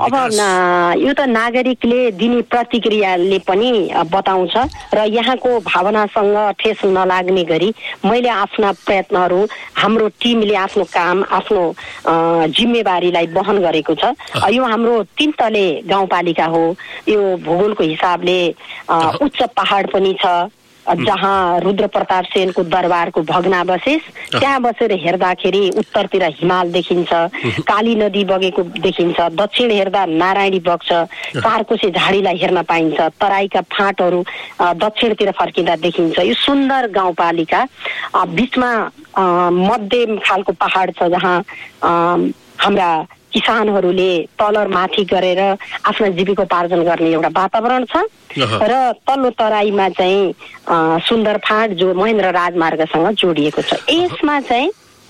यो त नागरिकले दिने प्रतिक्रियाले पनि बताउँछ र यहाँको भावनासँग ठेस नलाग्ने गरी मैले आफ्ना प्रयत्नहरू हाम्रो टिमले आफ्नो काम आफ्नो जिम्मेवारीलाई वहन गरेको छ। यो हाम्रो 3 तले गाउँपालिका हो। यो भूगोलको हिसाबले उच्च पहाड पनि छ जहाँ रुद्र प्रताप सेनको दरबारको भग्नावशेष त्यहाँ बसेर हेर्दाखेरि उत्तरतिर हिमाल देखिन्छ, काली नदी बगेको देखिन्छ, दक्षिण हेर्दा नारायणी बग्छ, चारकोसे झाडीलाई हेर्न पाइन्छ, तराईका फाँटहरू दक्षिणतिर फर्किँदा देखिन्छ। यो सुन्दर गाउँपालिका बीचमा मध्यम खालको पहाड छ जहाँ हाम्रा किसानहरूले तल माथि गरेर आफ्नो जीविकोपार्जन गर्ने एउटा वातावरण छ र तल्लो तराईमा चाहिँ सुन्दर फाँट जो महेन्द्र राजमार्गसँग जोडिएको छ। यसमा चाहिँ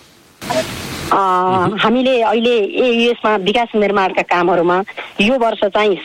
हामीले अहिले यसमा विकास निर्माणका कामहरूमा यो वर्ष चाहिँ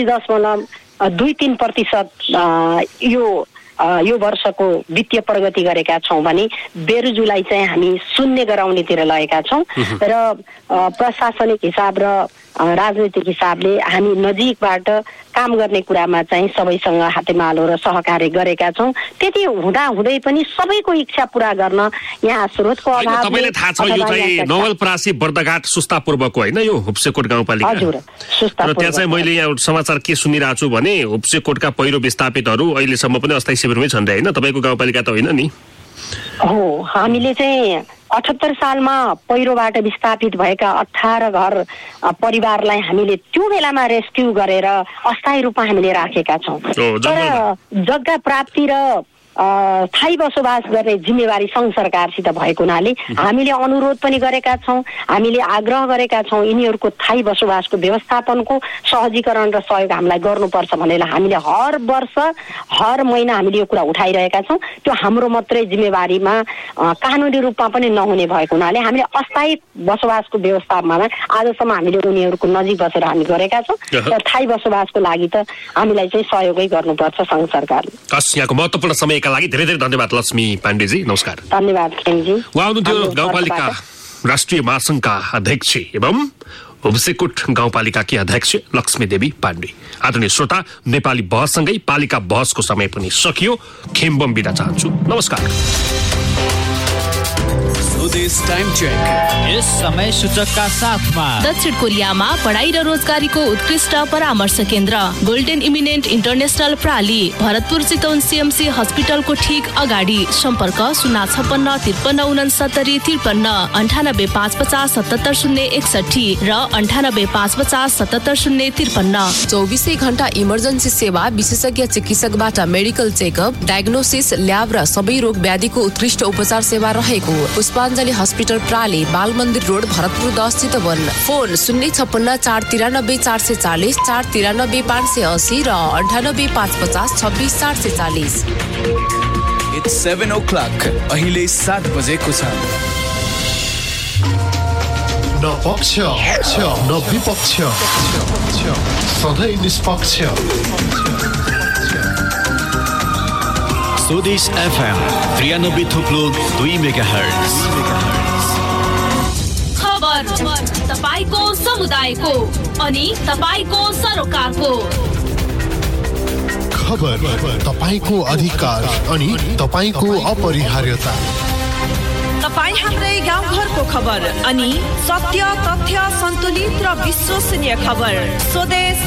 87.23% यो वर्षको वित्तीय प्रगति गरेका छौँ भने बेरुजुलाई चाहिँ हामी शून्य गराउनेतिर लगेका छौँ र प्रशासनिक हिसाब र राजनीतिक हिसाबले हामी नजिकबाट काम गर्ने कुरामा चाहिँ सबैसँग हातेमालो र सहकार्य गरेका छौँ। त्यति हुँदा हुँदै पनि सबैको इच्छा पूरा गर्न यहाँ स्रोतको अभाव। तपाईलाई थाहा छ यो चाहिँ नवलपरासी बर्दघाट सुस्तापूर्वको हैन यो हुप्सेकोट गाउँपालिका। हजुर सुस्तापूर्व। र त्यहाँ चाहिँ मैले यहाँ समाचार के सुनिरहेको छु भने हुप्सेकोटका पहिरो विस्थापितहरू अहिलेसम्म पनि अस्थायी शिविरमै छन् रे हैन, तपाईको गाउँपालिका त होइन नि? हो, हामीले चाहिँ 78 सालमा पहिरोबाट विस्थापित भएका 18 घर परिवारलाई हामीले त्यो बेलामा रेस्क्यु गरेर अस्थायी रूपमा हामीले राखेका छौँ। तर जग्गा प्राप्ति र स्थायी बसोबास गर्ने जिम्मेवारी सङ्घ सरकारसित भएको हुनाले हामीले अनुरोध पनि गरेका छौँ, हामीले आग्रह गरेका छौँ यिनीहरूको स्थायी बसोबासको व्यवस्थापनको सहजीकरण र सहयोग हामीलाई गर्नुपर्छ भनेर हामीले हर वर्ष हर महिना हामीले यो कुरा उठाइरहेका छौँ। त्यो हाम्रो मात्रै जिम्मेवारीमा कानुनी रूपमा पनि नहुने भएको हुनाले हामीले अस्थायी बसोबासको व्यवस्थापनमा आजसम्म हामीले उनीहरूको नजिक बसेर हामी गरेका छौँ र स्थायी बसोबासको लागि त हामीलाई चाहिँ सहयोगै गर्नुपर्छ सङ्घ सरकारले। यहाँको महत्त्वपूर्ण समयका लागि धेरै धेरै धन्यवाद लक्ष्मी पाण्डेजी, नमस्कार। धन्यवाद खेमजी। उहाँ हुनुहुन्थ्यो गाउँपालिका राष्ट्रिय महासङ्घका अध्यक्ष एवं हुप्सेकोट गाउँपालिकाकी अध्यक्ष लक्ष्मी देवी पाण्डे। आदरणीय श्रोता, नेपाली बहससँगै पालिका बहसको समय पनि सकियो। खेम्बम बिदा चाहन्छु, नमस्कार। स्वदेश टाइम चेक यस समय सूचकका साथमा दक्षिण कोरियामा पढाइ र रोजगारीको उत्कृष्ट परामर्श केन्द्र golden eminent international प्राली, Bharatpur Chitwan CMC हस्पिटलको ठीक अगाडि। सम्पर्क 05653696353 9855077061 र 9855077053। 24 घण्टा इमर्जेन्सी सेवा, विशेषज्ञ चिकित्सकबाट मेडिकल चेकअप, डायग्नोसिस, ल्याब र सबै रोग व्याधिको उत्कृष्ट उपचार सेवा रहेको पुष्पाञ्जली हस्पिटल प्राली, बाल मन्दिर रोड, भरतपुर 10 चितवन। फोन 056 493 540 493 580 र 98 550 26 440। It's 7 o'clock. अहिले 7 बजेको छ। न पक्ष न विपक्ष, सधैँ निष्पक्ष। स्वदेश FM 93.2 मेगाहर्ट्ज। खबर तपाईको समुदायको अनि तपाईको सरोकारको। खबर तपाईको अधिकार अनि तपाईको अपरिहार्यता। तपाईँ हाम्रै गाउँघरको खबर अनि सत्य, तथ्य, सन्तुलित र विश्वसनीय खबर। स्वदेश